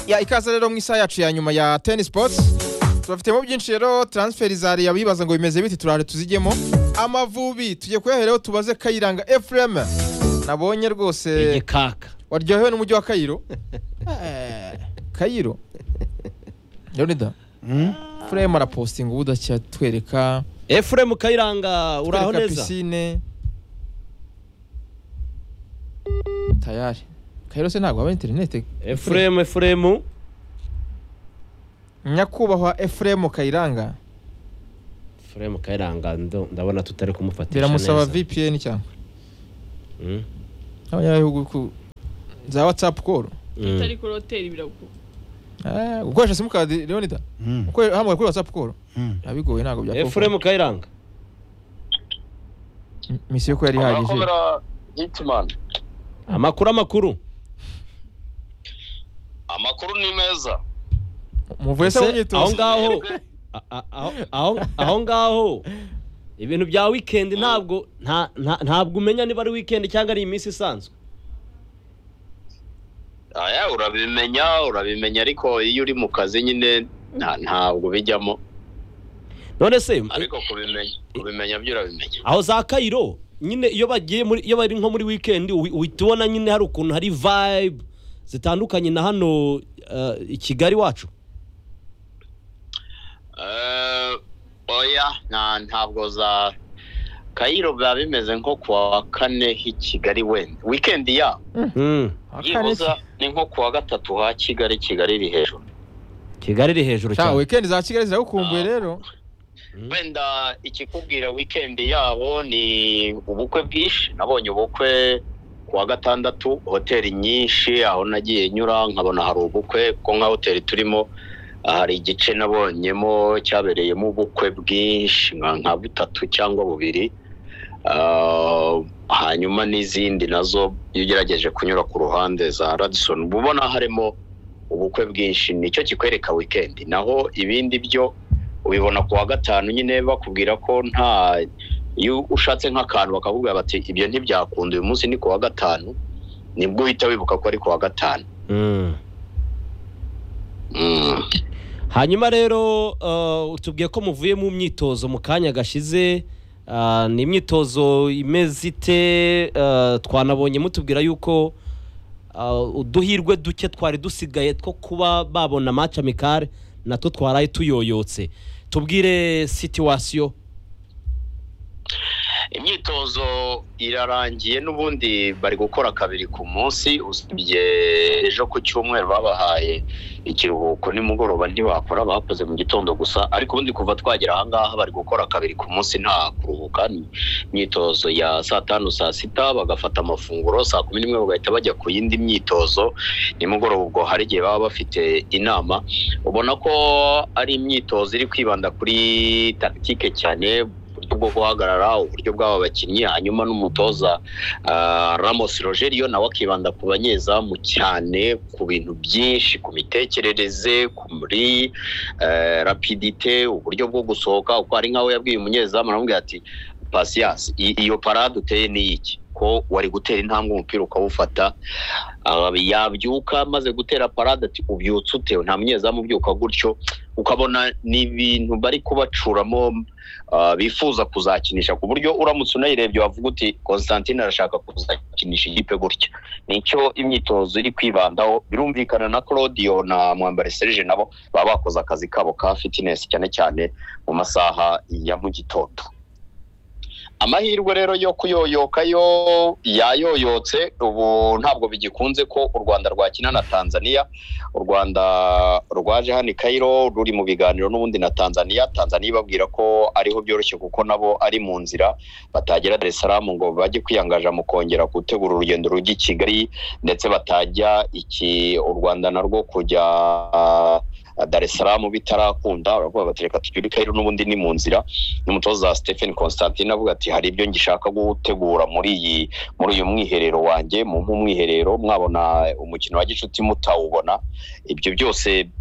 ya ikaze rero mu isaha yacu ya nyuma ya Ten Sports. Tubafitemo byinshi rero transfer zari abibaza ngo bimeze biti turare tuzigemo. Amavubi tujye kuyahereho tubaze Kayiranga Ephraim. Nabonye rwose igikaka. Waryohewe n'umujyi wa Cairo? Cairo. Leonida. Ephraim araposting ubudacya twereka Ephraim Kayiranga uraho neza. Piscine. Tayari. Cairo se ntabwo aba internet. Ephraim Nyakubahwa Ephraim Kayiranga. Ephraim Kayiranga ndabona tutari kumufatisha neza. Biramusaba VPN cyangwa. Abanyabihugu ku za WhatsApp call. Tutari ku hotel biraguko. Ukoresha simukadi Leonida. Uko hamwe kuri WhatsApp call. Yabigoye ntago bya. Ephraim Kayiranga. Misiyo ko yari hagije. Hitman. Amakuru ni meza. Muvuye se myitozo. Aho ngaho ibintu bya weekend ntabwo umenya niba ari weekend cyangwa ari iminsi isanzwe. urabimenya ariko iyo uri mu kazi nyine ntabwo bijyamo. None se ariko kubimenya byo urabimenya. Aho za Cairo nyine iyo bari nko muri weekend uhitubona nyine hari ukuntu hari vibe zitandukanye na hano i Kigali wacu. Oya ntabwo za Cairo biba bimeze nko kuwa kane hi Kigali weekend ya yibuza ni nko kuwa gatatu ha Kigali iri hejuru. Kigali iri hejuru cyane. Weekend za Kigali ziragukumbuye rero. Wenda ikikubwira weekend yabo ni ubukwe bwishi. Nabonye ubukwe kuwa gatandatu hoteli nyinshi aho nagiye nyura nkabona hari ubukwe ko nka hoteli turimo hari igice nabonyemo cyabereyemo ubukwe bwishi nka butatu cyangwa bubiri. Hanyuma n'izindi nazo yugerageje kunyura ku ruhande za Radisson ubona harimo ubukwe bwinshi. Nicyo kikwereka weekend. Naho ibindi byo ubibona kuwa gatanu nyine bakubwira ko nta iyo ushatse nk'akantu bakakubwira bati ibyo ntibyakunda uyu munsi ni kuwa gatanu nibwo uhita wibuka ko ari kuwa gatanu. Hanyuma rero utubwiye ko muvuye mu myitozo mu kanya gashize. Ni imyitozo imeze ite? Twanabonye mutubwira yuko uduhirwe duke twari dusigaye two kuba babona match amicale nato twaraye tuyoyotse. Tubwire situation. Imyitozo irarangiye n'ubundi bari gukora kabiri ku munsi. Usibye ejo ku cyumweru babahaye ikiruhuko nimugoroba ntibakora bakoze mu gitondo gusa, ariko ubundi kuva twagera aha ngaha bari gukora kabiri ku munsi nta kuruhuka. Imyitozo ya saa 5 saa 6 bagafata amafunguro saa 11 bagahita bajya ku yindi myitozo nimugoroba. Ubwo hari gihe baba bafite inama. Ubona ko ari imyitozo iri kwibanda kuri tactique cyane, bwo guhagarara uburyo bw'aba bakinnyi. Hanyuma n'umutoza Ramos Rogerio nawe akibanda ku banyezamu cyane, ku bintu byinshi, ku mitekerereze, kuri rapidite, uburyo bwo gusohoka. Uko ari nkawe yabwiye umunyezamu aramubwira ati Patience, iyo parade uteye ni iki ko wari gutera intambwe umupira ukawufata yabyuka maze gutera parade ati ubyutse ute? Nta munyezamu ubyuka gutyo. Ukabona ni ibintu bari kubacuramo bifuza kuzakinisha ku buryo uramutse unayirebye wavuga uti Constantine arashaka kuzakinisha ikipe gutya. Nicyo imyitozo iri kwibandaho. Birumvikana na Claudio na Mwambare Serge nabo baba bakoze akazi kabo ka fitness cyane cyane mu masaha ya mu gitondo. Amahirwe rero yo kuyoyoka yo yayoyotse. Ubu ntabwo bigikunze ko u Rwanda rwakina na Tanzania. U Rwanda rwaje hano Cairo ruri mu biganiro n'ubundi na Tanzania babwira ko ariho byoroshye kuko nabo ari mu nzira batagera Dar es Salaam ngo bajye kwiyangaja mu kongera gutegura urugendo rujya Kigali, ndetse batajya u Rwanda narwo kujya Dar es Salaam bitarakunda. Baravuga batereka tujye Cairo n'ubundi ni mu nzira. N'umutoza Stephen Constantine avuga ati hari ibyo ngishaka gutegura muri uyu mwiherero wanjye mu mwiherero mwabona umukino wa gicuti mutawubona. Ibyo byose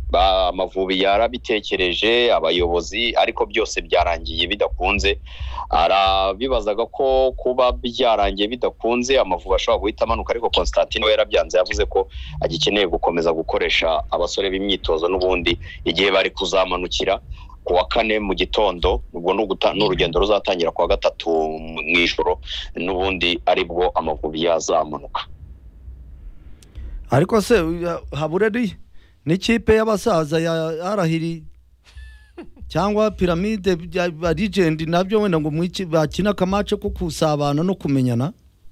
Amavubi yarabitekereje abayobozi ariko byose byarangiye bidakunze. Arabibazaga ko kuba byarangiye bidakunze Amavubi ashobora guhita amanuka, ariko Constantine we yarabyanze, yavuze ko agikeneye gukomeza gukoresha abasore b'imyitozo n'ubundi igihe bari kuzamanukira ku wa kane mu gitondo. Ubwo n'urugendo ruzatangira ku wa gatatu mu ijoro, n'ubundi aribwo Amavubi yazamanuka. ariko se habureri n'ikipe y'abasaza ya Arahiri cyangwa Piramide ba Legend nabyo wenda ngo bakina kamace ko kusabana no kumenyana.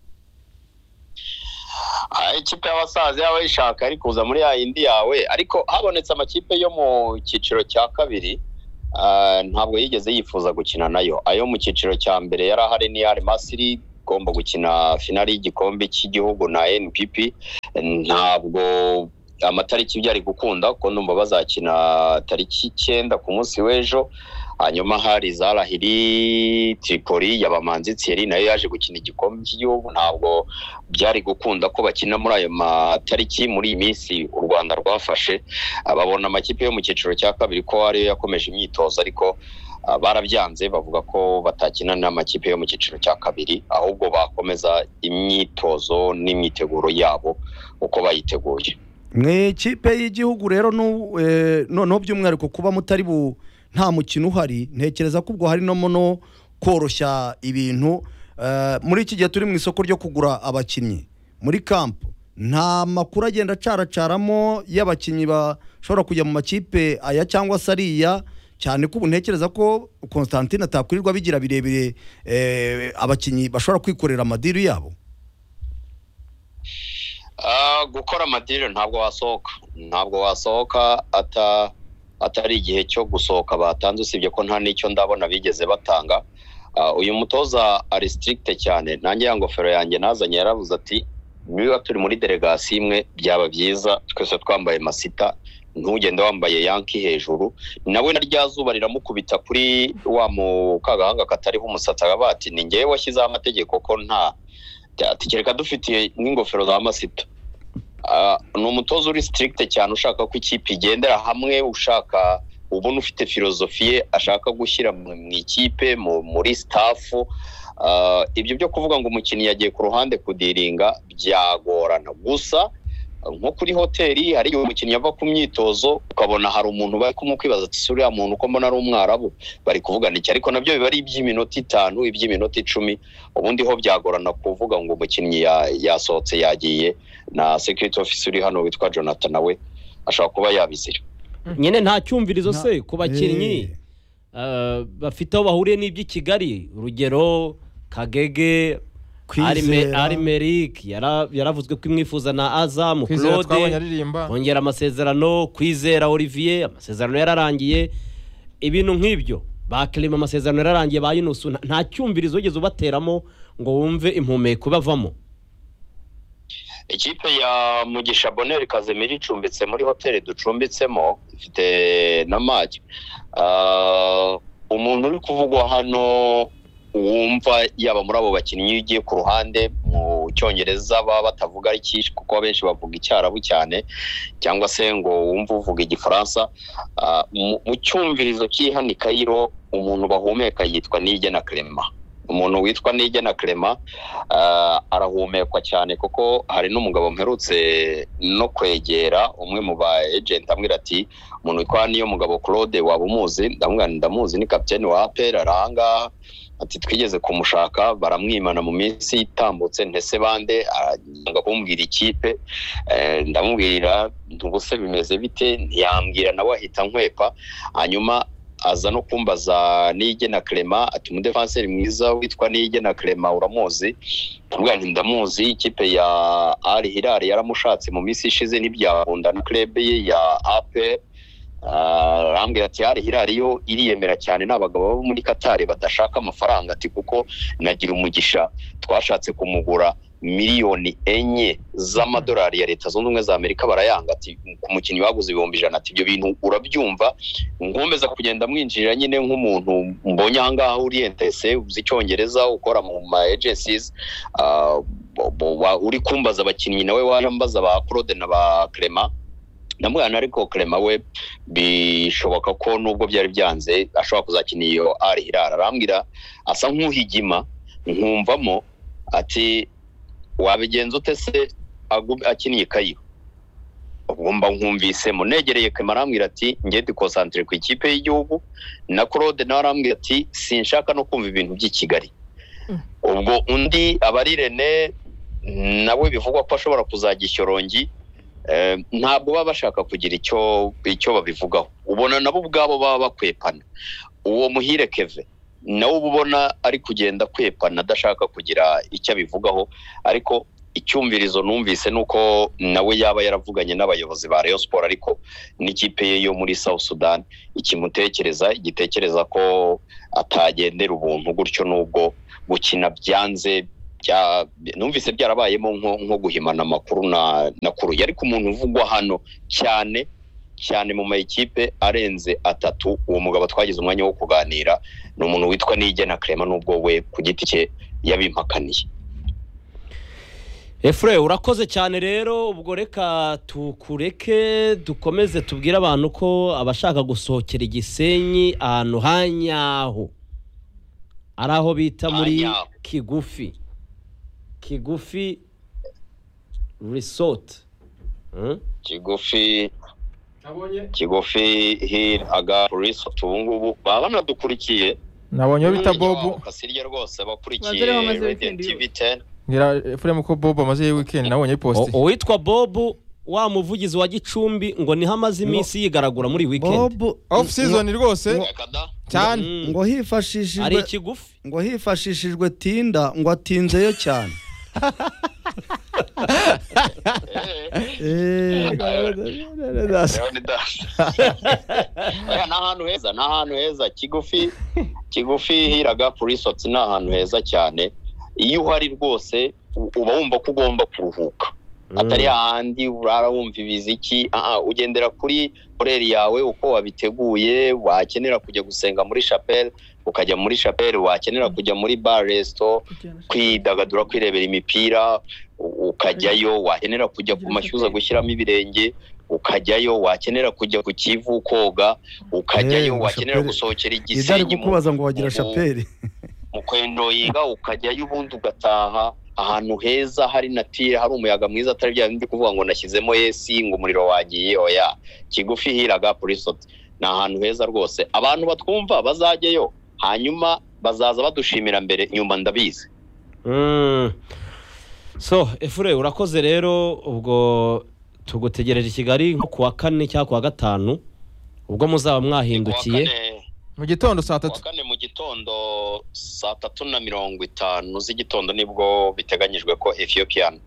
Ikipe y'abasaza yawe ishaka ari kuza muri ya indi yawe, ariko habonetse amakipe yo mu cyiciro cya kabiri ntabwo yigeze yifuza gukina nayo. Ayo mu cyiciro cya mbere yari ahari ni Al Masry igomba gukina finali y'igikombe cy'igihugu na NPP. Ntabwo amatariki byari gukunda kuko ndumva bazakina tariki 9 ku munsi w'ejo. Hanyuma hari Zarahiri Tripoli y'abamanzi Thierry nayo yaje gukina igikombe cy'igihugu. Ntabwo byari gukunda ko bakina muri ayo matariki. Muri iyi minsi u Rwanda rwafashe babona amakipe yo mu cyiciro cya kabiri ko ariyo yakomeje imyitozo, ariko barabyanze bavuga ko batakina n'amakipe yo mu cyiciro cya kabiri, ahubwo bakomeza imyitozo n'imyiteguro yabo uko bayiteguye. Mwe kipe y'igihugu rero no by'umwihariko kuba mutari nta mukino uhari, ntekereza ko ubwo hari no koroshya ibintu. Muri iki gihe turi mu isoko ryo kugura abakinnyi muri camp, nta makuru agenda acaracaramo y'abakinnyi bashobora kujya mu makipe aya cyangwa se ariya, cyane ko ubu ntekereza ko Constantine atakwirirwa bigira birebire abakinnyi bashobora kwikorera amadiri yabo. Gukora amadiri ntabwo wasohoka atari igihe cyo gusohoka batanze, usibye ko nta n'icyo ndabona bigeze batanga. Uyu mutoza ari strict cyane. Nanjye ya ngofero yanjye nazanye yaravuze ati niba turi muri delegation imwe byaba byiza twese twambaye masita, ntugende wambaye yanki hejuru. Nawe narya zuba riramukubita kuri wa mukagahanga katariho umusatsi, abati ni ngewe washyizeho amategeko ko nta tikereka dufitiye n'ingofero za masita. Ni umutoza uri strict cyane, ushaka ko ikipe igendera hamwe, ushaka ubona ufite filozofiye ashaka gushyira mu ikipe muri staff. Ibyo byo kuvuga ngo umukinnyi yagiye ku ruhande kudiringa byagorana. Gusa nko kuri hoteli hari umukinnyi ava ku myitozo ukabona hari umuntu bari kumukwibaza ati suriya muntu uko mbona ari umwarabu, bari kuvugana iki, ariko nabyo biba ari iby'iminota 5 iby'iminota 10. ubundi ho byagorana kuvuga ngo umukinnyi yasohotse yagiye. Na security officer uri hano witwa Jonathan nawe ashaka kuba yabizira. Nyene nta cyumvirizo se ku bakinnyi bafite aho bahuriye n'ibyi Kigali. Urugero Kagege Arimeric yaravuzwe ko imwifuza na Azam Claude, ongera amasezerano. Kwizera Olivier amasezerano yararangiye. Ibintu nk'ibyo bakirima amasezerano yararangiye. Ba Yunusu nta cyumvirizo ugeze ubateramo ngo wumve impumeko bavamo. Ikipe ya Mugisha Bonheur Kazemiri icumbitse muri hoteli ducumbitsemo ifite na match. Umuntu uri kuvugwa hano wumva yaba muri abo bakinnyi ugiye ku ruhande mu Cyongereza baba batavuga iki, kuko benshi bavuga Icyarabu cyane, cyangwa se ngo wumva uvuga Igifaransa. Mu cyumvirizo cy'ihani Kairo umuntu bahumeka yitwa Nigena Clement. Umuntu witwa Nigena Clement arahumekwa cyane, kuko hari n'umugabo mperutse no kwegera umwe mu ba agent amwira ati umuntu witwa niyo mugabo Claude waba umuzi? Ndamuzi, ni captain wa APR aranga. Ati twigeze kumushaka baramwimana mu minsi itambutse, ntese bande anga kumbwira ikipe. Ndamubwira ntubuse bimeze bite, ntiyambwira nawe ahita nkwepa. Hanyuma aza no kumbaza Nigena Clement ati umudefenseur mwiza witwa Nigena Clement uramuzi? Tubwa ndamuzi, ikipe ya Al Hilal yaramushatse mu minsi ishize n'ibyakunda na club ya AP. Rambwira ati Al Hilal yo iriyemera cyane n'abagabo bo muri Qatar badashaka amafaranga, ati kuko nagira umugisha twashatse kumugura miliyoni 4 z'amadolari ya Leta Zunze Ubumwe za Amerika barayanga, ati ku mukinnyi baguze 100,000. Ati ibyo bintu urabyumva? Ngomeza kugenda mwinjirira nyine nk'umuntu mbonye ahangaha Orientese uzi Cyongereza ukora mu ma agencies, uri kumbaza abakinnyi nawe warambaza ba Claude na ba Clement. namwana ariko Clement we bishoboka ko nubwo byari byanze ashobora kuzakina iyo Al Hilal. Arambwira asa nk'uhigima nkumvamo ati wabigenza ute se akiniye Kayo. Ubwo mba nkumvise munegereye Clement arambwira ati ngiye ndi concentre ku ikipe y'igihugu, na Claude nawe arambwira ati sinshaka no kumva ibintu by'i Kigali. Ubwo undi abari Rene nawe bivugwa ko ashobora kuzagishorongi, ntabwo baba bashaka kugira icyo babivugaho. Ubona nabo ubwabo baba bakwepana. Uwo Muhire Keve nawe ubona ari kugenda kwepana adashaka kugira icyo abivugaho, ariko icyumvirizo numvise nuko nawe yaba yaravuganye n'abayobozi ba Rayon Sport, ariko n'ikipe ye yo muri South Sudan igitekereza ko atagendera ubuntu gutyo, nubwo gukina byanze numvise byarabayemo nko guhimana amakuru na kuru. Ariko umuntu uvugwa hano cyane mu mayikipe arenze 3, uwo mugabo twagize umwanya wo kuganira, ni umuntu witwa Nigena Clement, nubwo we ku giti cye yabimpakaniye. Efre urakoze cyane rero. Ubwo reka tukureke dukomeze tubwire abantu ko abashaka gusohokera Igisenyi ahantu hanyaho ari aho bita muri Kigufi Resort. Kigufi Hill Aga Resort. Ubungubu banadukurikiye, nabonye bita Bob Kasirye rwose bakurikiye Radio TV 10. ngira Efrem ko Bob amaze weekend nabonye post. Uwitwa Bob wa muvugizi wa Gicumbi ngo ni hamaze iminsi yigaragura muri weekend. Off season rwose cyane ngo hifashishijwe ari Kigufi, ngo hifashishijwe Tinda ngo atinzeyo cyane. N'ahantu heza Kigufi hiraga Resort, ni ahantu heza cyane. Iyo uhari rwose uba wumva ko ugomba kuruhuka, atari ahandi urara wumva ibiziki. Ugendera kuri hotel yawe uko wabiteguye. Wakenera kujya gusenga muri chapelle ukajya muri chapelle, wakenera kujya muri bar resto kwidagadura, kwirebera imipira ukajyayo, wakenera kujya ku mashyuza gushyiramo ibirenge ukajyayo, wakenera kujya ku Kivu koga ukajyayo, wakenera gusohokera Igisenyi idari kukubaza ngo wagira chapelle mu Kwendo yiga ukajyayo, ubundi ugataha ahantu heza hari natire, hari umuyaga mwiza, atari bya bindi kuvuga ngo nashyizemo AC ngo umuriro wagiye. Oya, Kigufi hiraga Resort ni ahantu heza rwose. Abantu batwumva bazajyeyo, hanyuma bazaza badushimira mbere nyuma ndabizi. So Efure urakoze rero. Ubwo tugutegereje Kigali nko kuwa 4 cyangwa kuwa 5 ubwo muzaba mwahindukiye mu gitondo saa 3. Kane mu gitondo saa 3:50 z'igitondo nibwo biteganyijwe ko Ethiopian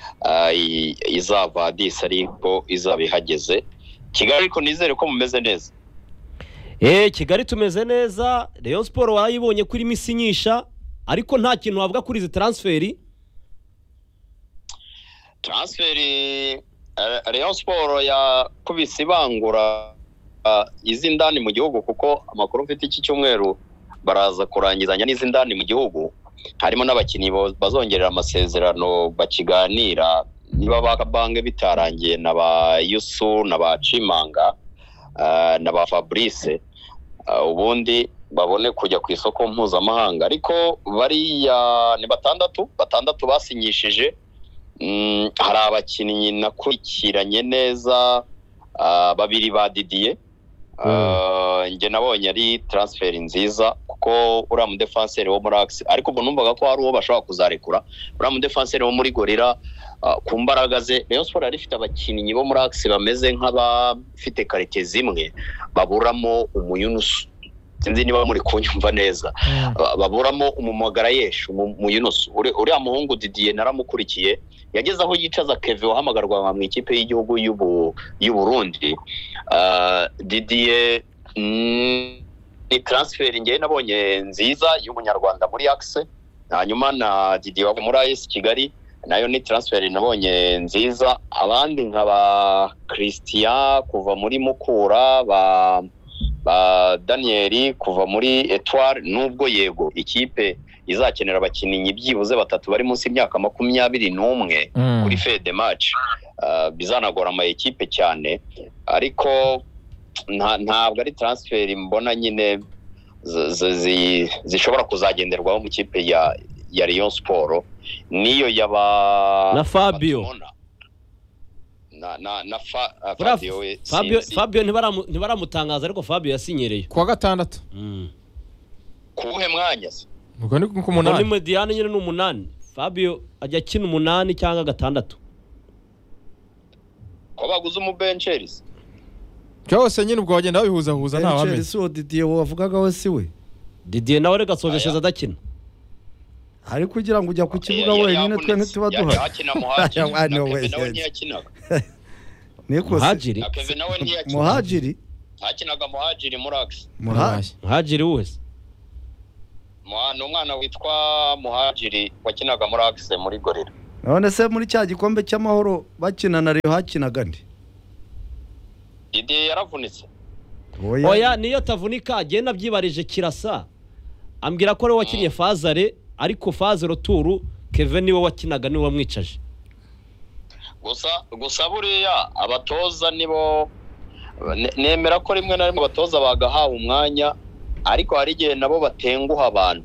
izava Addis ariko izaba ihageze Kigali. Ariko nizere ko mumeze neza. Kigali tumeze neza. Rayon Sport warayibonye kuri misinyisha, ariko nta kintu wavuga kuri izi transferi. Rayon Sport yakubise ibangura izindani mu gihugu, kuko amakuru mfite iki cyumweru baraza kurangizanya n'izindani mu gihugu. Harimo n'abakinnyi bazongerera amasezerano bakiganira, niba bakabange bitarangiye na ba Yusu na ba Chimanga na ba Fabrice, ubundi babone kujya ku isoko mpuzamahanga. Ariko bariya ni batandatu basinyishije. Hari abakinnyi nakurikiranye neza, 2 ba Didier. Nge nabonye ari transfer nziza, kuko uriya mu defenseur wo muri Axe, ariko ubwo numvaga ko hari uwo bashobora kuzarekura. Uriya mu defenseur wo muri Gorilla ku mbaraga ze, Rayon Sport ari ifite abakinnyi bo muri Axe bameze nk'abafite karite zimwe, baburamo umuyunusu. Sinzi niba muri kunyumva neza. Baburamo umumagarayesh umuyunusu. Uriya muhungu Didier naramukurikiye, yageze aho yicaza Keve wahamagarwa mu ikipe y'igihugu y'u Burundi. Didier ni transfer ngiye nabonye nziza y'umunyarwanda muri Axe. Hanyuma na Didier wa muri AS Kigali nayo ni transfer nabonye nziza. Abandi nkaba Christian kuva muri Mukura, ba Daniel kuva muri Etoile, nubwo yego ikipe izakenera abakinnyi byibuze 3 bari munsi y'imyaka 21 kuri fede match, bizanagora ama ekipe cyane. ariko ntabwo ari transfer mbona nyine zishobora kuzagenderwaho mu kipe ya Rayon Sport niyo yaba na Fabio Fabio ntibaramutangaza ariko Fabio yasinyereye kuwa gatandatu kuhe mwanya se ubwo ni ku munani ni Mediane nyine ni 8 Fabio ajya kina 8 cyangwa 6 ko baguze umubencheris cyose nyine ubwo bagenda babihuza nta wamenye so Didier wavugaga we si we Didier nawe rega sogesheza adakina ari kugira ngo ujya ku kibuga wenyine twe ntituba duhari yakina Muhajiri nawe ntiyakinaga Muhajiri Muhajiri akinaga Muhajiri Murax Muhajiri wese ni umwana witwa Muhajiri wakinaga Murax muri Gorilla none se muri cya gikombe cy'amahoro bakina na Rayon hakinaga ndi Didier yaravunitse oya niyo tavunika agenda byibarije Kirasa ambwira ko ari wakinnye Fazare ariko Fazare Tour Kevin niwe wakinaga niwe wamwicaje gusa buriya abatoza nibo nemera ko rimwe na rimwe abatoza bagahawe umwanya ariko hari igihe nabo batenguha abantu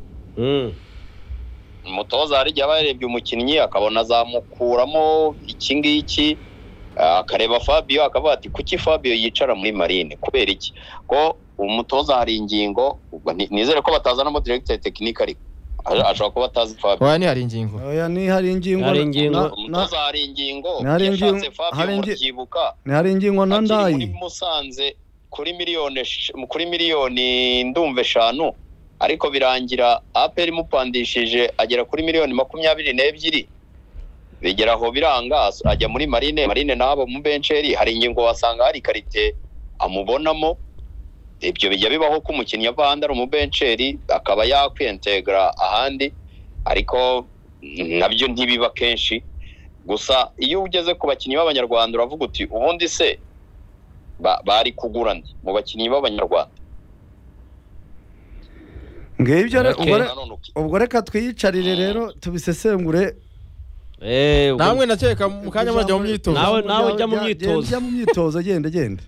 umutoza hari igihe aba yarebye umukinnyi akabona azamukuramo iki ngiki akareba Fabio akavuga ati kuki Fabio yicara muri Marine kubera iki ko umutoza hari ingingo nizere ko batazanamo directeur technique ariko ashobora kuba atazi Fabio oya ni hari ingingo umutoza hari ingingo yashatse Fabio muryibuka hari ingingo nandayi muri Musanze kuri miliyoni ndumve 5 ariko birangira APR mupandishije agera kuri miliyoni 22 bigera aho biranga ajya muri Marine nabo mu bencheri hari ingingo wasanga hari karite amubonamo ibyo bijya bibaho ko umukinnyi avanda ari mu bencheri akaba yakwentegra ahandi ariko nabyo ntibiba kenshi gusa iyo ugeze ku bakinnyi b'abanyarwanda uravuga uti ubundi se bari kugura ndi mu bakinnyi b'abanyarwanda ngibyo ubwo reka twiyicarire rero tubisesengure namwe nakeka mu kanya majya mu myitozo nawe jya mu myitozo genda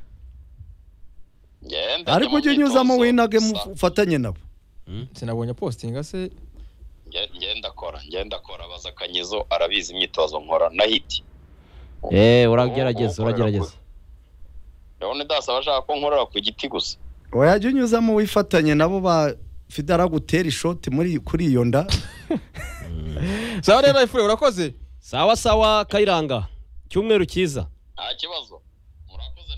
ariko ujye unyuzamo winage mufatanye nabo sinabonye postinga se ngenda kora baza Kanyizo arabizi imyitozo nkora na hiti uragerageza ndabona dasaba ashaka ko nkorera ku giti gusa wajya unyuzamo wifatanye nabo ba Fidara gutera ishoti kuri iyo nda sawa rero ifure urakoze sawa Kayiranga cyumweru cyiza nta kibazo murakoze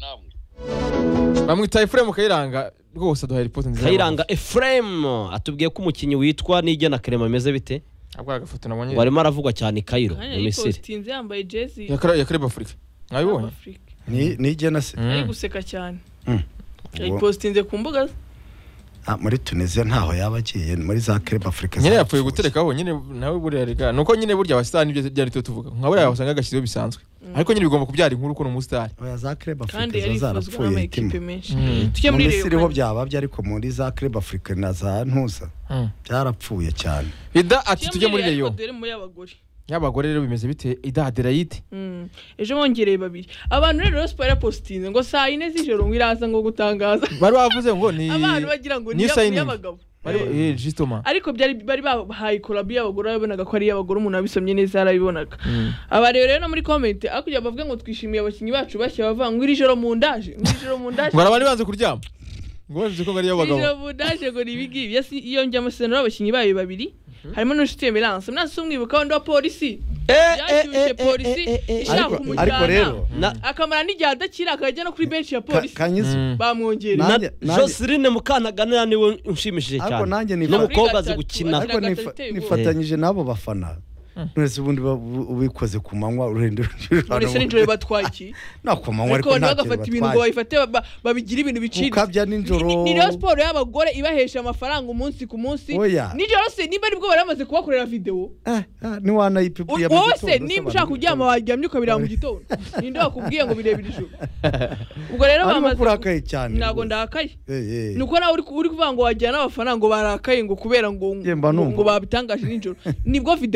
namwe bamwita Ephraim Kayiranga rwose duhaye report nziza Kayiranga Ephraim atubwiye ko umukinnyi witwa Nigena Clement ameze bite abwa gafoto nabonye barimo aravugwa cyane Cairo mu Misiri postinze yambaye jersey ya Club Africa mwabibonye Nigena se ari guseka cyane ari postinze ku mbuga muri Tunisia ntaho yabagiye muri za Club Africa nyine yapfuye guterekaho nyine nawe buriya rega nuko nyine burya abasitani ibyo byari tuvuga nka buriya wasanga agashizo bisanzwe ariko nyine bigomba kubyara inkuru ko no musitari oya za Club kandi Africa zarapfuye ikipe tujye muri Misiri ho byaba ariko muri za Club Africa na za Ntuza byarapfuye cyane Ida ati tujye muri Rayon y'abagore rero bimeze bite Ida Adelaide ejo bongereye babiri abantu rero Sport yapostinze ngo saa 4 z'ijoro ngiraza ngo gutangaza bari bavuze ngo ni abantu bagira ngo ni y'abagabo justement ariko bari bahaye collab y'abagore babonaga ko ari y'abagore umuntu abisomye neza arabibonaga aba rero no muri comment akujya bavuga ngo twishimiye abakinyi bacu bashya bavanga iri joro mu ndaje ngo abandi banze kuryama ngo bavuze ko bari y'abagabo iri joro mu ndaje ngo nibigi iyo njya amasezerano y'abakinyi bayo babiri harimo n'unshuti Emerance mnasi umwibuka ndo polisi yashyushye polisi ishaka umujyana ariko rero akamara n'igihe adakira akajya no kuri bench ya polisi bamwongereye Joseline Mukanagana niwe unshimishije cyane n'umukobwa azi gukina ariko nifatanyije nabo bafana mwese ubundi ubikoze ku manywa urende urese n'ijoro batwaki nako manywa ariko bagafata ibintu ngo bayifate babigira ibintu biciri ukabya n'ijoro ni rero sport y'abagore ibahesha amafaranga umunsi ku munsi nijoro se niba nibwo baramaze kubakorera video ni wana ipipu ya wose nimba ushaka kuryama waryamye ukabira mu gitondo ninde wakubwiye ngo birebire ijoro ubwo rero bamaze kurakaye cyane ntago ndakaye nuko nawe uri kuvuga ngo wajyana n'abafaranga ngo barakaye ngo kubera ngo babitangaje nijoro nibwo video wenda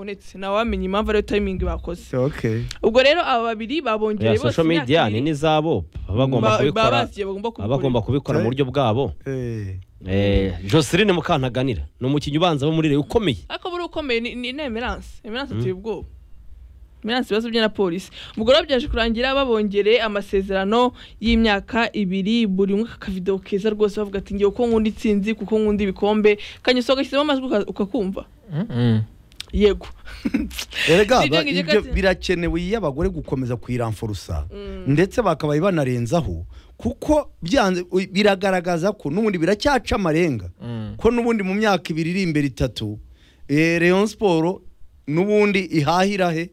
itabonetse ntawamenya impamvu ariyo timing bakoze okay ubwo rero aba babiri babongereye bose social media ni nizabo bagomba kubikora mu buryo bwabo Joseline Mukantaganira ni umukinnyi ubanza bo muri Reyo ukomeye ariko buri ukomeye ni Emerance tuye ubwoba Emerance ibibazo bye na polisi ubwo rero byaje kurangira babongereye amasezerano y'imyaka 2 buri umwe akavideo keza rwose bavuga ati ngiye uko nkunda itsinzi kuko nkunda ibikombe kanyisoga kisemo amazwi ukakumva yego erega ibyo birakenewe y'abagore gukomeza kwiramfurusa ndetse bakabaye banarenzaho kuko byanze biragaragaza ko n'ubundi biracyaca amarenga ko n'ubundi mu myaka 2 iri imbere 3 Rayon Sport n'ubundi ihahirahe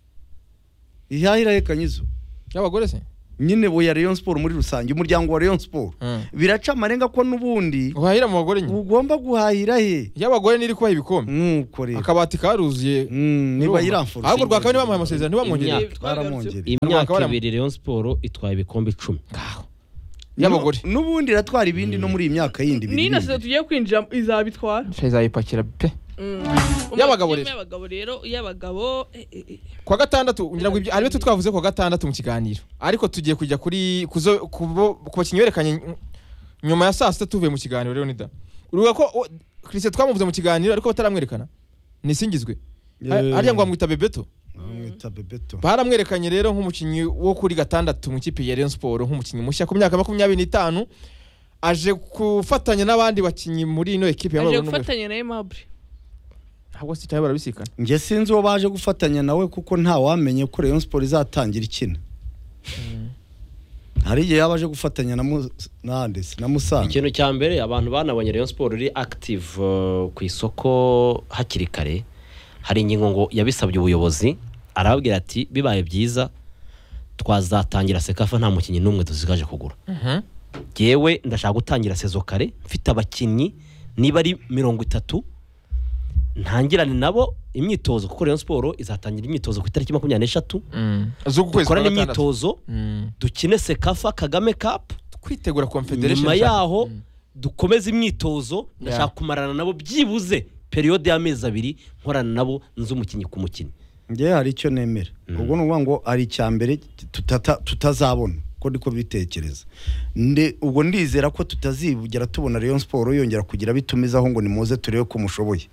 Kanyizo y'abagore se nyine bo ya Rayon Sport muri rusange umuryango wa Rayon Sport biraca amarenga ko n'ubundi guhahira mu bagore nyine ugomba guhahira he y'abagore niri kubaha ibikombe nuko rero akabati karuzuye niba yiramfurusha ahubwo rwakaba ni bamuhaye amasezerano ntibamwongereye imyaka 2 Rayon Sport itwaye ibikombe 10 y'abagore n'ubundi iratwara ibindi no muri iyi myaka yindi ni nase tugiye kwinjira izabitwara izayipakira pe y'abagabo rero y'abagabo kwa gatandatu ngira ngo ari byo twavuze kwa gatandatu mu kiganiro ariko tugiye kujya kuri ku bakinyi berekanye nyuma ya saa 6 tuvuye mu kiganiro rero nida uruga ko Christian twamuvuze mu kiganiro ariko bataramwerekana nisingizwe ari ngo amwita Bebeto baramwerekanye rero nk'umukinyi wo kuri gatandatu mu kipe ya Rayon Sport nk'umukinyi mushya ku myaka 25 aje gufatanya n'abandi bakinyi muri ino equipe y'abagore aje gufatanya na Aimable ntabwo si cyane barabisikana nge sinzi uwo baje gufatanya nawe kuko nta wamenye ko Rayon Sport izatangira ikina hari igihe yabaje gufatanya na Musanze ikintu cya mbere abantu banabonye Rayon Sport iri active ku isoko hakiri kare hari ingingo ngo yabisabye ubuyobozi arababwira ati bibaye byiza twazatangira Sekafa nta mukinyi n'umwe tuzigaje kugura yewe ndashaka gutangira sezo kare mfite abakinyi niba ari 30 ntangirane nabo imyitozo kuko Rayon Sport izatangira imyitozo ku itariki 23 zo kwezi kwa imyitozo dukine Sekafa Kagame Cup kwitegura Confederation nyuma yaho dukomeza imyitozo ndashaka kumarana nabo byibuze periode y'amezi 2 nkorana nabo nzumukinyi ku mukinyi nge hari icyo nemera ubwo nuvuga ngo ari icyambere tutazabona ko ndiko bitekereza ubwo ndizera ko tutazibugera tubona Rayon Sport yongera kugira bitumizaho ngo nimuze turebe ko mushoboye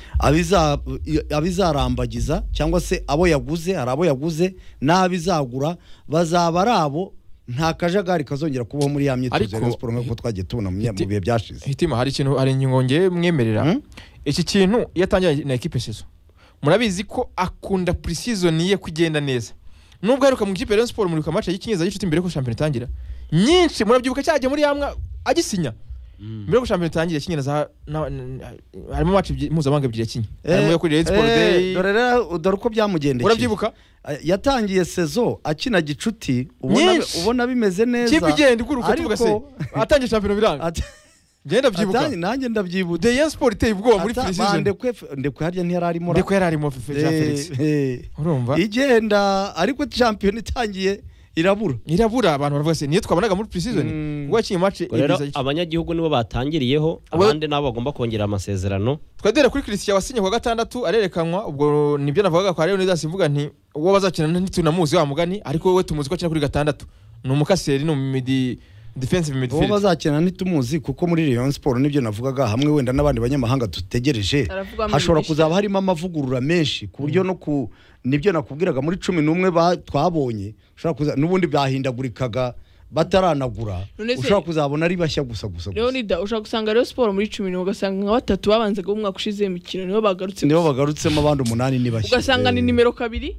abizarambagiza cyangwa se abo yaguze hari abo yaguze n'abizagura bazaba arabo nta kajagari kazongera kubaho muri ya myitozo Rayon Sport nk'uko twagiye tubona mu bihe byashize hitima hari ikintu ari nyongeye mwemerera iki kintu yatangiye na equipe sezo murabizi ko akunda pre-season ye kugenda neza nubwo aheruka mu kipe Rayon Sport muri kamacha y'ikinyeza y'icuti mbere ko champion itangira nyinshi murabyibuka cyaje muri yamwa agisinya mbere ko champion itangira kinyeza harimo match mpuzamahanga ebyiri yakinye harimo yo kuri Rayon Sport Day dore uko byamugendekeye urabyibuka yatangiye sezo akina gicuti ubona bimeze neza kipe igenda iguruka tuvuga se atangiye champion biranga genda byibuka nanjye ndabyibuka Rayon Sport iteye ubwoba muri pre-season ndekwe harya ntiyararimo ndekwe yararimo Felix urumva igenda ariko champion itangiye irabura abantu baravuga se niyo twabonaga muri pre-season ngo yakinye match ibiza abanyagihugu nibo batangiriyeho abandi nabo bagomba kongera amasezerano twadere kuri Christian wasinye kwa gatandatu arerekanwa ubwo nibyo navugaga kwa Leonidas sivuga nti uwo bazakina ntitunamuzi wa mugani ariko wowe tumuzi ko akina kuri gatandatu ni umukaseri no midi defensive midfield uwo bazakina ntitumuzi kuko muri Rayon Sport nibyo navugaga hamwe wenda n'abandi banyamahanga tutegereje hashobora kuzaba harimo amavugurura menshi ku buryo no ku nibyo nakubwiraga muri 11 twabonye ushobora kuza nubundi byahindagurikaga bataranagura ushobora kuzabona ari bashya gusa Leonida ushobora gusanga Rayon Sport muri 10 ugasanga nka batatu babanzaga umwaka ushize imikino nibo bagarutsemo abandi 8 ni bashya ugasanga ni nimero 2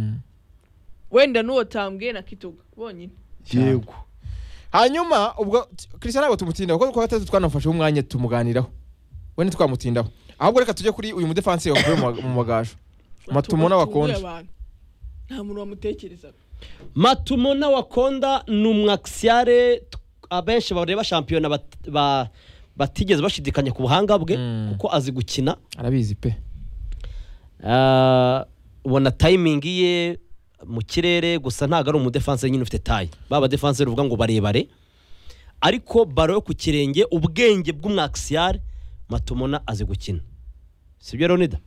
wenda n'uwo tambwe na Kitoga bonyine yego hanyuma ubwo Christian ntabwo tumutindaho kuko kwa gatatu twanafashe umwanya tumuganiraho we ntitwamutindaho ahubwo reka tujye kuri uyu mudefense wavuye mu magajo Matumona Wakonda nta muntu wamutekerezaga Matumona Wakonda ni umwaxiare abenshi bareba shampiyona batigeze bashidikanya ku buhanga bwe kuko azi gukina arabizi pe ubona timing ye mu kirere gusa ntago ari umudefense nyine ufite tayi baba defense ruvuga ngo barebare ariko baro yo ku kirenge ubwenge bw'umwaxiare Matumona azi gukina sibyo Ronida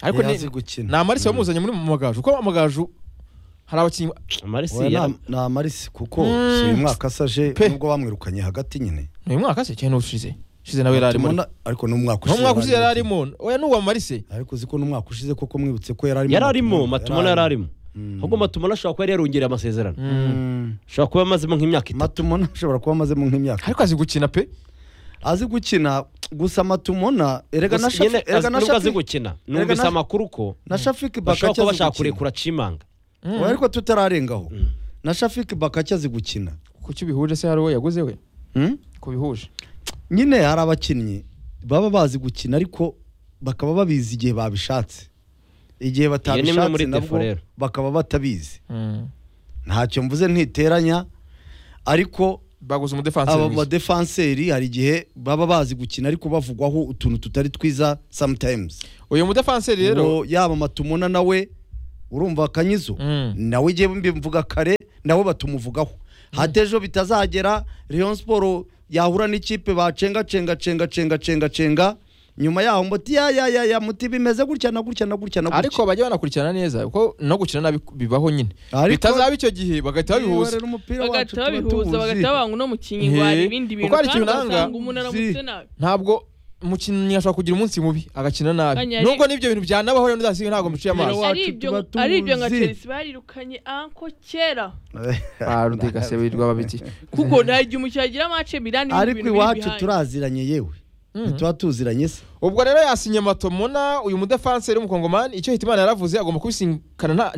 ariko Yazi gukina. ni Amarise wamuzanye muri mu Magaju kuko Amagaju hari abakinnyi Amarisi ni Amarisi kuko si uyu mwaka asaje nubwo bamwirukanye hagati nyine uyu mwaka se cyane ushize nawe yari arimo ariko n'umwaka ushize yari arimo oya n'uwa Amarise ariko uziko n'umwaka ushize koko mwibutse ko yari arimo Matumona yari arimo ahubwo Matumona ashobora kuba yari yarongereye amasezerano ashobora kuba amazemo nk'imyaka 3 Matumona ashobora kuba amazemo nk'imyaka ariko azi gukina pe azi gukina gusa Matumona erega na nubwo azi gukina numvise amakuru ko na Shafiki bashobora kuba Bakacya bashaka kurekura Chimanga ariko tutararengaho na Shafiki Bakacya azi gukina kuki bihuje se hari we yaguze we ko bihuje nyine hari abakinnyi baba bazi gukina ariko bakaba babizi igihe babishatse igihe batabishatse nabwo bakaba batabizi ntacyo mvuze ntiteranya ariko baguze umudefanseri aba defenseri hari igihe baba bazi gukina ariko bavugwaho utuntu tutari twiza sometimes uyu mudefanseri rero yaba Matumona nawe urumva Kanyizo nawe igihe mbivuga kare nawe batumuvugaho hatejo bitazagera Rayon Sport yahura n'ikipe bacenga nyuma yaho muti ya muti bimeze gutya na gutya ariko bajya banakurikirana neza kuko no gukina nabi bibaho nyine bitazaba icyo gihe bagahita babihuza bagahita banga no mukinyi ngo hari ibindi bintu kandi usanga umuntu aramutse nabi ntabwo umukinnyi ashobora kugira umunsi mubi agakina nabi nubwo n'ibyo bintu byanabaho rero ndasiga ntabwo miciye amaso ari ibyo nka Chelsea barirukanye anko kera Rudiga se birirwa babiti kuko nta gihe umucyagira match Milan ariko iwacu turaziranye yewe tuba tuziranye se ubwo rero yasinye Matumona uyu mudefanseri w'umukongomani icyo Hitimana yaravuze agomba kubisinkana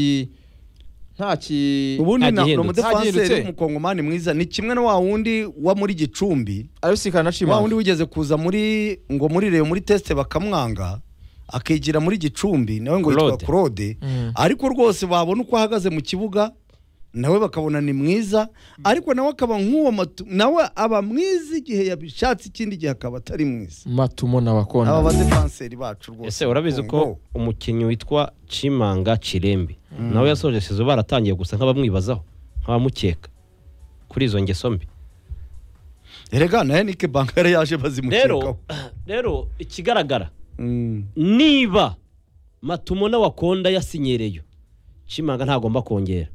ubundi na umudefanseri w'umukongomani mwiza ni kimwe na wa wundi wa muri Gicumbi abisikana na Chimanga wa wundi wigeze kuza muri Rayon muri test bakamwanga akigira muri Gicumbi nawe ngo yitwa Claude ariko rwose babona uko ahagaze mu kibuga nawe bakabona ni mwiza ariko nawe akaba nk'uwo nawe aba mwiza igihe yabishatse ikindi gihe akaba atari mwiza Matumona bakona aba badefanseri bacu rwose ese urabizi ko umukinnyi witwa Chimanga Chirembi nawe yasoje sezo baratangiye gusa nk'abamwibazaho nk'abamukeka kuri izo ngeso mbi erega na Yannick Bankare yaje bazimukekaho rero ikigaragara niba Matumona wakonda yasinyereyo Chimanga ntagomba kongera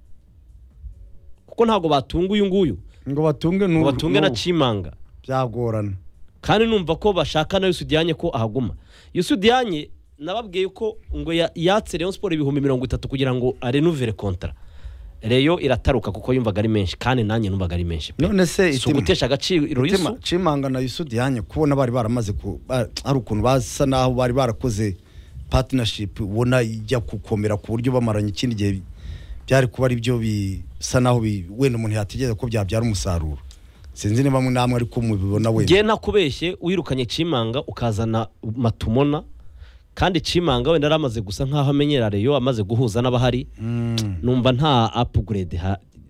kuko ntago batunga uyu nguyu ngo batunge na Chimanga byagorana kandi numva ko bashaka na Yusudianye ko ahaguma Yusudianye nababwiye ko ngo yatse Rayon Sport 30 kugira ngo arenuvere contrat Rayon irataruka kuko yumvaga ari menshi kandi nanjye numvaga ari menshi none se gutesha agaciro Yusu Chimanga na Yusudianye kubona bari baramaze ari ukuntu basa naho bari barakoze partnership ubona ijya gukomera ku buryo bamaranye ikindi gihe byari kuba ari byo bisa naho wenda umuntu yategeza ko byabyara umusaruro sinzi niba namwe ariko mubibona wenda ngiye nakubeshye wirukanye Chimanga ukazana Matumona kandi Chimanga wenda aramaze gusa nkaho amenyera Rayon amaze guhuza n'abahari numva nta upgrade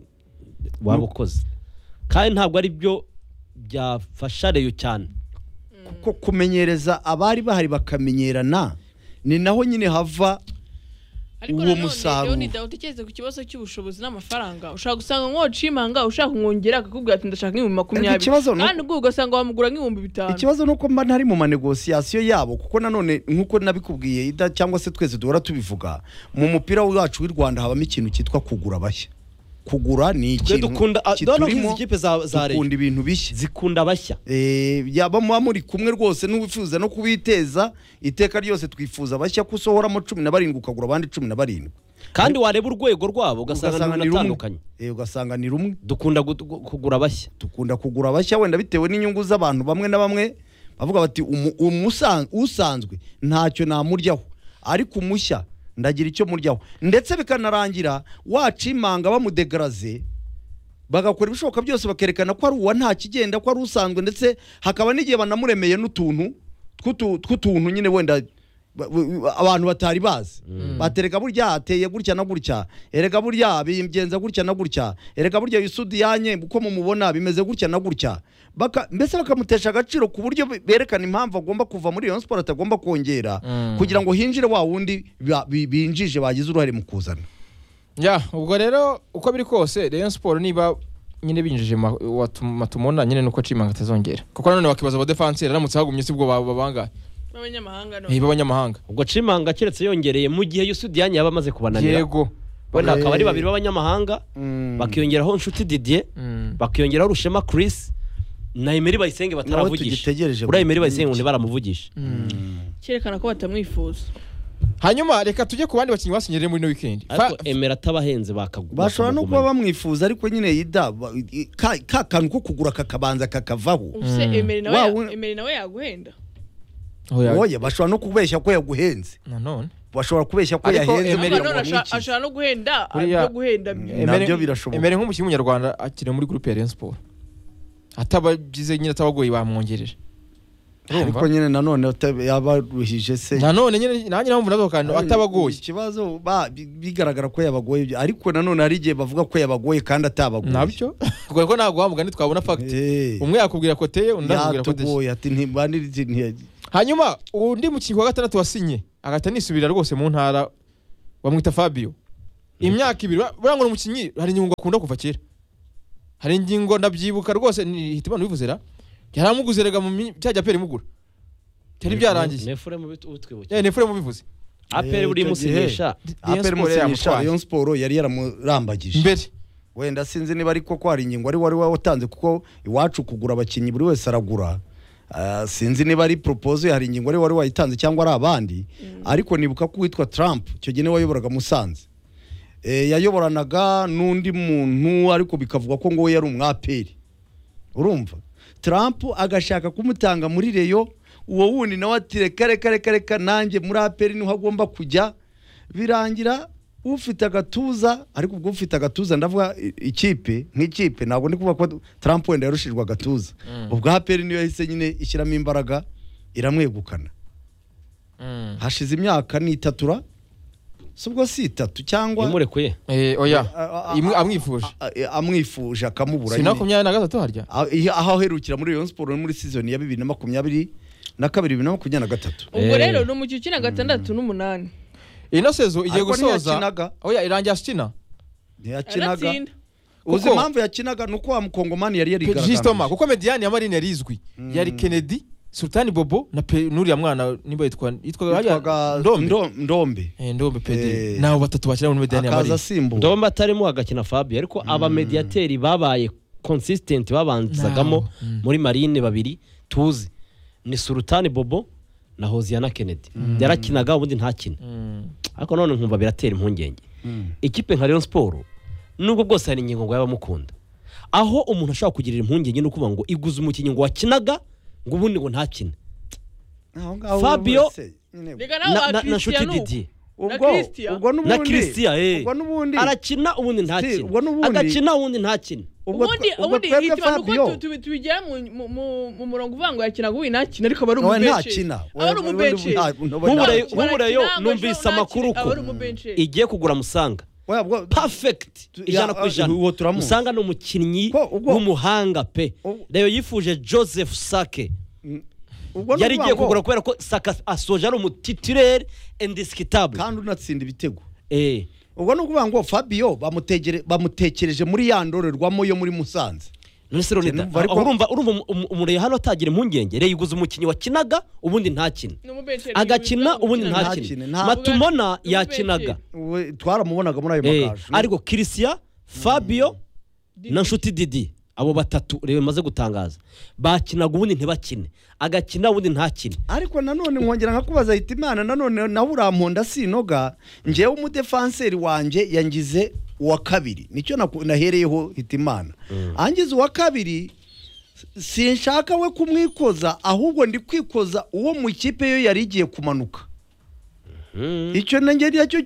wabukoze kandi ntabwo ari byo byafasha Rayon cyane kuko kumenyereza abari bahari bakamenyerana ni naho nyine hava uwo musaruro ni utekereze ku kibazo cy'ubushobozi n'amafaranga ushaka gusanga nko Chimanga ushaka kumwongera akakubwira ati ndashaka 20,000 kandi ubwo ugasanga wamugura 5,000 ikibazo nuko mba ntari mu manegociation yabo kuko nanone nkuko nabikubwiye cyangwa se twese duhora tubivuga mu mupira wacu w'u Rwanda habamo ikintu cyitwa kugura bashya kugura ni ikintu dukunda ikipe za dukunda ibintu bishya zikunda bashya yaba muri kumwe rwose n'uwifuza no kubiteza iteka ryose twifuza bashya kusohoramo 17 ukagura abandi 17 kandi wareba urwego rwabo ugasanga ni natandukanye ugasanga ni rumwe dukunda kugura bashya wenda bitewe n'inyungu z'abantu bamwe na bamwe bavuga bati usanzwe ntacyo namuryaho ariko umushya ndagira icyo muryaho ndetse bikanarangira wacimanga bamudegraze bagakora ibishoboka byose bakerekana ko ari uwa nta kigenda ko ari usanzwe ndetse hakaba n'igihe banamuremeye n'utuntu tw'utuntu nyine wenda abantu batari bazi batereka burya ateye gutya na gutya erega burya bimgenza gutya na gutya erega burya Yusudianye uko mumubona bimeze gutya na gutya mbese bakamutesha agaciro ku buryo berekana impamvu agomba kuva muri Rayon Sport atagomba kongera kugira ngo hinjire wa wundi binjije bagize uruhare mu kuzana ubwo rero uko biri kose Rayon Sport niba nyine binjije Matumona nyine nuko Chimanga atazongera kuko none wakibaza aba defenseur aramutse hagumye sibwo babanga b'abanyamahanga no b'abanyamahanga ubwo Chimanga keretse yongereye mu gihe Yusudianye yaba amaze kubananira yego wenda akaba ari babiri b'abanyamahanga bakiyongeraho Nshuti Didier bakiyongeraho Rushema Chris na Emery Bayisenge bataravugisha uriya Emery Bayisenge ni baramuvugisha cyerekana ko batamwifuza. hanyuma reka tujye ku bandi bakinnyi basinyiriye muri no weekend ariko Emery atabahenze bakaguma bashobora no kuba bamwifuza ariko nyine yida ka kantu ko kugura kakabanza kakavaho use Emery nawe yaguhenda oya bashobora no kubeshya ko yaguhenze nanone bashobora kubeshya ko yahenze ashobora no guhenda nabyo birashoboka. Emery nk'umukinnyi w'umunyarwanda akiri muri groupe ya Rayon Sport atabagize nyine atabagoye bamwongereje ariko nyine nanone yabaruhije se nanone nyine nanjye namvu nazo kandi atabagoye ikibazo bigaragara ko yabagoye ariko nanone hari igihe bavuga ko yabagoye kandi atabagoye nabyo kuko ko ntago wamugani twabona fact umwe yakubwira ko teye undi akubwira ko teye ati ntibanirize hanyuma undi mukinnyi wa gatandatu wasinye agahita nisubira rwose mu ntara bamwita Fabio imyaka 2 burangwa umukinnyi hari ingingo akunda kuva kera hari ingingo ndabyibuka rwose hitimana bivuze ra yaramuguze rega mu cyajya pere mugura cyari byarangiye Nefure mu bitwibuke Nefure mu bivuze apere buri musinyisha Rayon Sport yari yaramurambagije mbere wenda sinzi niba ariko ko hari ingingo wari watanze kuko iwacu kugura abakinnyi buri wese aragura sinzi niba ari proposal hari ingingo wari wayitanze cyangwa ari abandi ariko nibuka ko witwa Trump cyo gene wayoboraga Musanze yayoboranaga n'undi muntu ariko bikavuga ko ngo yari umwaperi urumva Trump agashaka kumutanga muri Reyo uwo wundi nawe ati kare nanjye muri aperi niho agomba kujya birangira ufite agatuza ariko ubwo ufite agatuza ndavuga ikipe nk'ikipe ntabwo ndi kuvuga ko Trump wenda yarushijwe agatuza ubwo aperi niyo yahise nyine ishyiramo imbaraga iramwegukana hashize imyaka ni 3 subwo si 3 cyangwa imurekuye oya amwifuje akamubura nyine sina 23 harya aho herukira muri Rayon Sport muri season ya 2022 na 2023 ubwo rero no mu cyiciro 6 n'8 ino sezo igiye gusoza oya irangiye astina yakinaga uzi impamvu yakinaga nuko wa mukongomani yari rigaragara kuko Mediane ya Marine yarizwi yari Kennedy Sultani Bobo na Nuri ya mwana nimba yitwa Ndombe Pedi naho batatu bakina muri Mediane ya Marine Ndombe atarimo agakina Fabio ariko aba mediateri babaye consistent babanzagamo muri Marine babiri tuzi ni Sultani Bobo na Hosiana Kennedy yarakinaga ubundi ntakina ariko none nkumva biratera impungenge ikipe nka Rayon Sport nubwo bwose hari ingingo ngo yabamukunda aho umuntu ashaka kugirira impungenge no kuvuga ngo iguze umukinnyi ngo wakinaga ngo ubundi ngo ntakine Fabio na Nshuti Didier ubwo na Christian arakina ubundi ntakine agakina ubundi ntakine ubundi hitima nuko tubigera mu murongo uvango yakinaga ubu ntakina ariko bari umubenche nk'ubureyo numvise amakuru ko igiye kugura Musanga perfect 100% Musanga no mukinnyi w'umuhanga pe rero yifuje Joseph Sake yari igiye kugura kubera ko Saka asoje ari umutitulaire indiscutable kandi unatsinda ibitego ubwo no kuvuga ngo Fabio bamutekereje muri ya ndorerwamo yo muri Musanze none se urumva umureyo hano atagira impungenge rero yiguze umukinnyi wakinaga ubundi ntakina agakina ubundi ntakina Matumona yakinaga twaramubonaga muri ayo magaje ariko Christian Fabio na Nshuti Didier abo batatu rero maze gutangaza bakinaga ubundi ntibakine agakina ubundi ntakine ariko nanone nkongera nkakubaza Hitimana nanone nawe uramponda sinoga njewe umudefenseri wanje yangize uwa kabiri nicyo nahereyeho Hitimana angize uwa kabiri sinshaka we kumwikoza ahubwo ndi kwikoza uwo mu kipe yo yari igiye kumanuka icyo nangeri cyo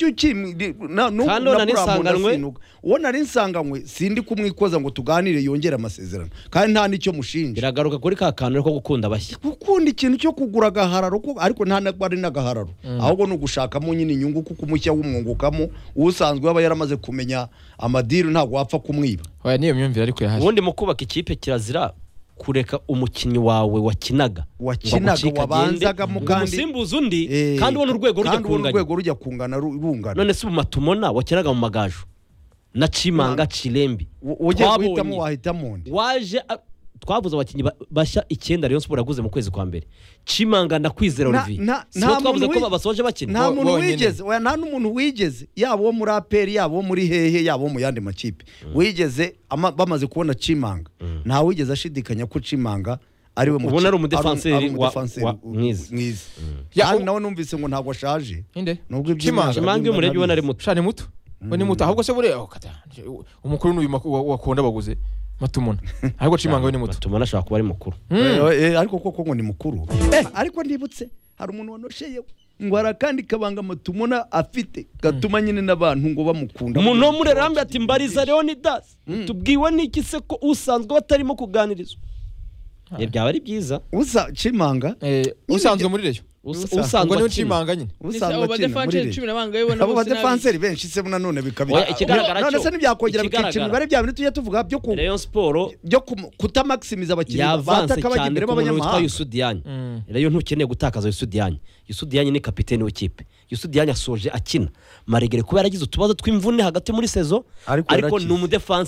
uwo nari nsanganywe sindi kumwikoza ngo tuganire yongera amasezerano kandi nta nicyo mushinja biragaruka kuri ka kantu ko gukunda bashya gukunda ikintu cyo kugura gahararo ariko nta nabari n'agahararo ahubwo no gushakamo nyine inyungu kuko umushya w'umwungukamo usanzwe aba yaramaze kumenya amadiru ntabwo wapfa kumwiba oya niyo myumvire ariko yahaje ubundi mu kubaka ikipe kirazira kureka umukinnyi wawe wakinaga wabanzaga mu kandi umusimbuza undi kandi ubona urwego rujya kungana rungana none se Matumona wakinaga mu magaju na Chimanga Chilembi ujye guhitamo wahitamo undi waje twavuze abakinnyi bashya 9 Rayon Sport yaguze mu kwezi kwa mbere. Chimanga na Kwizera Olivier so twavuze ko basoje bakina. nta muntu wigeze nta n'umuntu wigeze yaba wo muri APR yaba wo muri hehe yaba wo mu yandi makipe wigeze bamaze kubona Chimanga nta wigeze ashidikanya ko Chimanga ariwe mu ubona ari umudefenseri mwiza. Yani nawe numvise ngo ntabwo ashaje. Nubwo Chimanga umurege ubona ari muto. Shani muto. Ni muto ahubwo se bure umukuru n'uyu wakunda baguze Matumona. Ariko Chimanga ni muto. Matumona ashaka kuba ari mukuru. Ariko koko ngo ni mukuru. Ariko ndibutse hari umuntu wanosheye ngo arakandi kabanga Matumona afite gatuma nyine n'abantu ngo bamukunda. Umuntu wo muri Rambe ati Mbariza Leonidas tubwiwe n'iki se ko usanzwe batarimo kuganirizwa. Byaba ari byiza. Chimanga usanzwe muri reyo. Usanzwe niwe Chimanga nyine. Usanzwe bakina. Abo badefenseri benshi se none bikabira. None se ntibyakongera bikicira imibare bya bintu tujye tuvuga byo ku Rayon Sport byo kutamaximiza abakinnyi batakabajya imbere b'abanyamahanga. Yusudianye rero ntukeneye gutakaza Yusudianye. Yusudianye ni kapiteni w'ikipe. Yusudianye asoje akina Maregere kuba yaragize utubazo tw'imvune hagati muri saison ariko ni umudefense